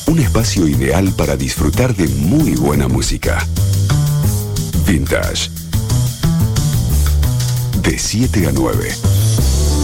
un espacio ideal para disfrutar de muy buena música. Vintage. De 7 a 9.